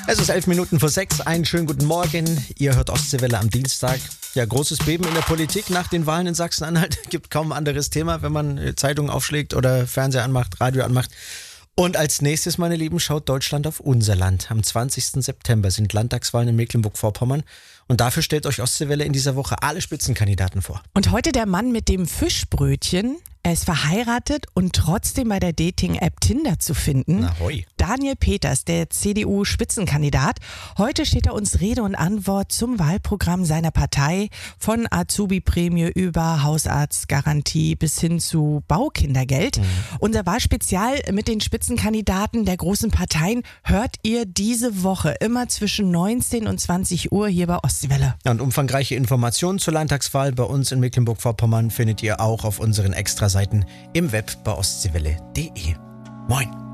Es ist 6:11. Einen schönen guten Morgen. Ihr hört Ostseewelle am Dienstag. Ja, großes Beben in der Politik nach den Wahlen in Sachsen-Anhalt. Gibt kaum ein anderes Thema, wenn man Zeitungen aufschlägt oder Fernseher anmacht, Radio anmacht. Und als nächstes, meine Lieben, schaut Deutschland auf unser Land. Am 20. September sind Landtagswahlen in Mecklenburg-Vorpommern. Und dafür stellt euch Ostseewelle in dieser Woche alle Spitzenkandidaten vor. Und heute der Mann mit dem Fischbrötchen. Er ist verheiratet und trotzdem bei der Dating-App Tinder zu finden. Na hoi. Daniel Peters, der CDU-Spitzenkandidat. Heute steht er uns Rede und Antwort zum Wahlprogramm seiner Partei. Von Azubi-Prämie über Hausarztgarantie bis hin zu Baukindergeld. Unser Wahlspezial mit den Spitzenkandidaten der großen Parteien hört ihr diese Woche immer zwischen 19 und 20 Uhr hier bei Ostseewelle. Ja, und umfangreiche Informationen zur Landtagswahl bei uns in Mecklenburg-Vorpommern findet ihr auch auf unseren Extraseiten im Web bei ostseewelle.de. Moin!